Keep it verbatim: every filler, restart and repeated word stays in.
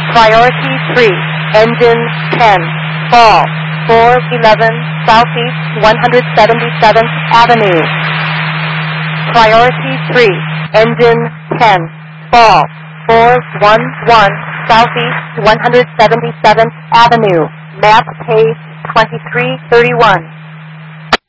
Priority three, engine ten, fall, four eleven Southeast one hundred seventy-seventh Avenue. Priority three, engine ten, fall, four eleven Southeast one hundred seventy-seventh Avenue. Map page twenty-three thirty-one.